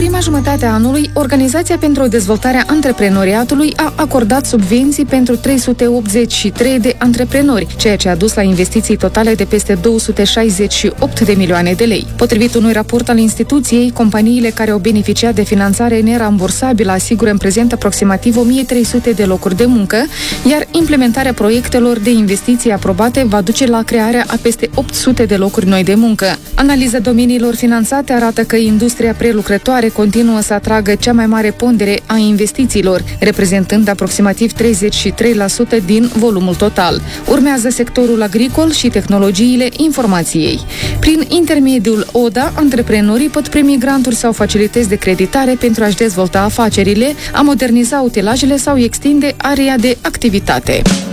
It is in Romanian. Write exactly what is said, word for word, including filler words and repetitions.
prima jumătate a anului, Organizația pentru Dezvoltarea Antreprenoriatului a acordat subvenții pentru trei sute optzeci și trei de antreprenori, ceea ce a dus la investiții totale de peste două sute șaizeci și opt de milioane de lei. Potrivit unui raport al instituției, companiile care au beneficiat de finanțare nerambursabilă asigură în prezent aproximativ o mie trei sute de locuri de muncă, iar implementarea proiectelor de investiții aprobate va duce la crearea a peste opt sute de locuri noi de muncă. Analiza domeniilor finanțate arată că industria prelucrătoare continuă să atragă cea mai mare pondere a investițiilor, reprezentând aproximativ treizeci și trei la sută din volumul total. Urmează sectorul agricol și tehnologiile informației. Prin intermediul O D A, antreprenorii pot primi granturi sau facilități de creditare pentru a-și dezvolta afacerile, a moderniza utilajele sau extinde area de activitate.